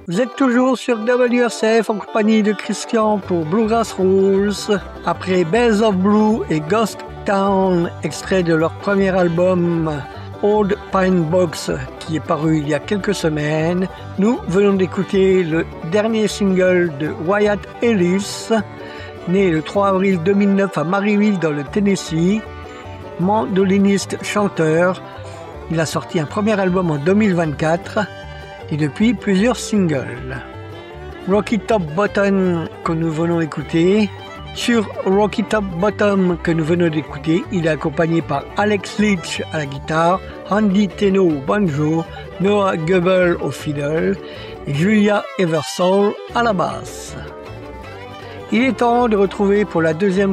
Vous êtes toujours sur WRCF en compagnie de Christian pour Bluegrass Rules. Après Bells of Blue et Ghost Town, extrait de leur premier album Old Pine Box qui est paru il y a quelques semaines, nous venons d'écouter le dernier single de Wyatt Ellis, né le 3 avril 2009 à Maryville dans le Tennessee, mandoliniste-chanteur. Il a sorti un premier album en 2024 et depuis plusieurs singles. Rocky Top Bottom que nous venons d'écouter. Sur Rocky Top Bottom que nous venons d'écouter, il est accompagné par Alex Leach à la guitare, Andy Teno au banjo, Noah Goebel au fiddle et Julia Eversole à la basse. Il est temps de retrouver pour la deuxième